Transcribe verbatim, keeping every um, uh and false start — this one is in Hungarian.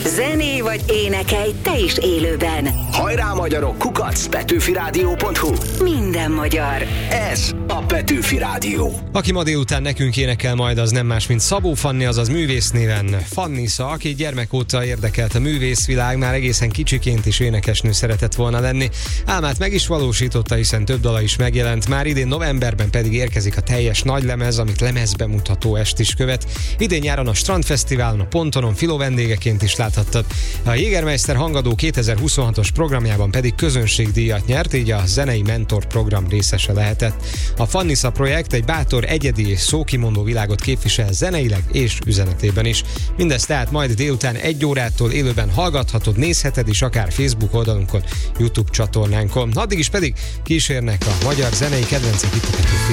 Zené vagy énekelj te is élőben. Hajrá magyarok, kukac, petőfirádió pont hu. Minden magyar. Ez a Petőfi Rádió. Aki ma délután nekünk énekel majd, az nem más, mint Szabó Fanni, azaz művész néven Fannisza, aki gyermek óta érdekelt a művészvilág, már egészen kicsiként is énekesnő szeretett volna lenni. Álmát meg is valósította, hiszen több dala is megjelent, már idén novemberben pedig érkezik a teljes nagylemez, amit lemezbemutató est is követ. Idén nyáron a Strandfesztiválon, a Pontonon Filó vendégeként is láthattad. A Jägermeister hangadó kétezer-huszonhatos programjában pedig közönségdíjat nyert, így a zenei mentor program részese lehetett. A Fannisza projekt egy bátor, egyedi és szókimondó világot képvisel zeneileg és üzenetében is. Mindezt tehát majd délután egy órától élőben hallgathatod, nézheted is akár Facebook oldalunkon, YouTube csatornánkon. Addig is pedig kísérnek a magyar zenei kedvencek itt a Petőfi